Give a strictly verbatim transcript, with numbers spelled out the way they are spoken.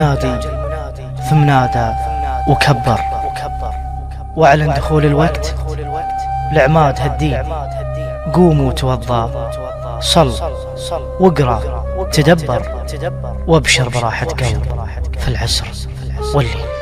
نادي ثم نادى وكبر واعلن دخول الوقت لعماد هالدين. قوم وتوضى، صل واقرأ تدبر، وابشر براحة قلب في العسر والليل.